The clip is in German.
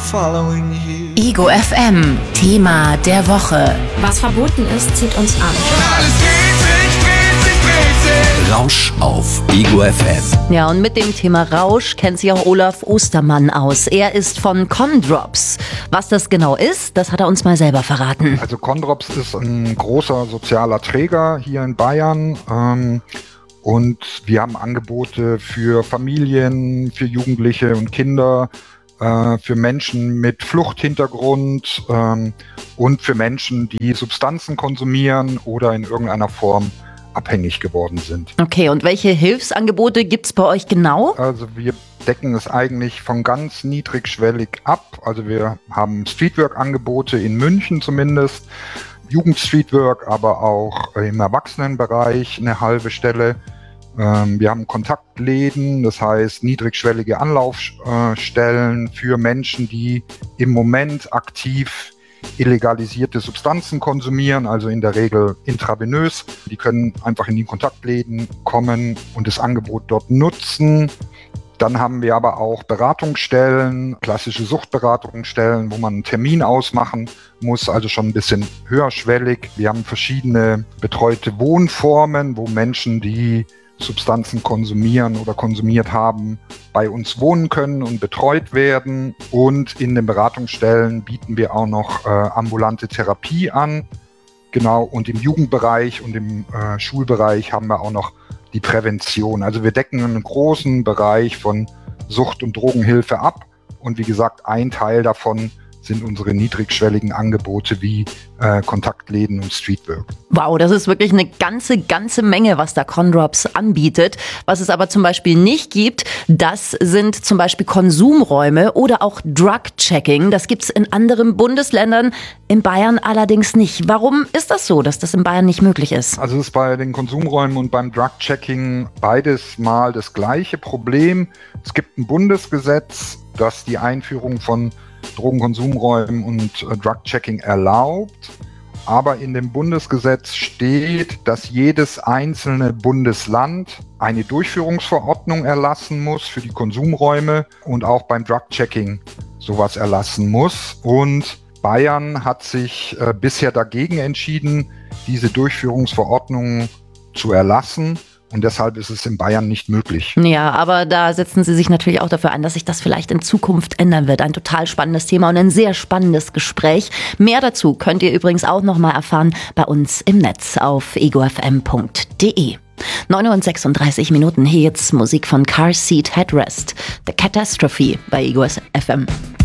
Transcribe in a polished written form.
following you. Ego FM, Thema der Woche. Was verboten ist, zieht uns an. Alles dreht sich. Rausch auf Ego FM. Ja, und mit dem Thema Rausch kennt sich auch Olaf Ostermann aus. Er ist von Condrops. Was das genau ist, das hat er uns mal selber verraten. Also Condrops ist ein großer sozialer Träger hier in Bayern. Und wir haben Angebote für Familien, für Jugendliche und Kinder, für Menschen mit Fluchthintergrund und für Menschen, die Substanzen konsumieren oder in irgendeiner Form abhängig geworden sind. Okay, und welche Hilfsangebote gibt's bei euch genau? Also wir decken es eigentlich von ganz niedrigschwellig ab. Also wir haben Streetwork-Angebote in München zumindest, Jugendstreetwork, aber auch im Erwachsenenbereich eine halbe Stelle. Wir haben Kontaktläden, das heißt niedrigschwellige Anlaufstellen für Menschen, die im Moment aktiv illegalisierte Substanzen konsumieren, also in der Regel intravenös. Die können einfach in die Kontaktläden kommen und das Angebot dort nutzen. Dann haben wir aber auch Beratungsstellen, klassische Suchtberatungsstellen, wo man einen Termin ausmachen muss, also schon ein bisschen höherschwellig. Wir haben verschiedene betreute Wohnformen, wo Menschen, die Substanzen konsumieren oder konsumiert haben, bei uns wohnen können und betreut werden. Und in den Beratungsstellen bieten wir auch noch ambulante Therapie an. Genau, und im Jugendbereich und im Schulbereich haben wir auch noch die Prävention. Also wir decken einen großen Bereich von Sucht- und Drogenhilfe ab. Und wie gesagt, ein Teil davon sind unsere niedrigschwelligen Angebote wie Kontaktläden und Streetwork. Wow, das ist wirklich eine ganze Menge, was da Condrops anbietet. Was es aber zum Beispiel nicht gibt, das sind zum Beispiel Konsumräume oder auch Drug-Checking. Das gibt's in anderen Bundesländern, in Bayern allerdings nicht. Warum ist das so, dass das in Bayern nicht möglich ist? Also es ist bei den Konsumräumen und beim Drug-Checking beides mal das gleiche Problem. Es gibt ein Bundesgesetz, das die Einführung von Drogenkonsumräumen und Drug-Checking erlaubt. Aber in dem Bundesgesetz steht, dass jedes einzelne Bundesland eine Durchführungsverordnung erlassen muss für die Konsumräume und auch beim Drug-Checking sowas erlassen muss. Und Bayern hat sich bisher dagegen entschieden, diese Durchführungsverordnung zu erlassen. Und deshalb ist es in Bayern nicht möglich. Ja, aber da setzen Sie sich natürlich auch dafür ein, dass sich das vielleicht in Zukunft ändern wird. Ein total spannendes Thema und ein sehr spannendes Gespräch. Mehr dazu könnt ihr übrigens auch nochmal erfahren bei uns im Netz auf egofm.de. 9:36 Uhr, hier jetzt Musik von Car Seat Headrest, The Catastrophe bei Ego FM.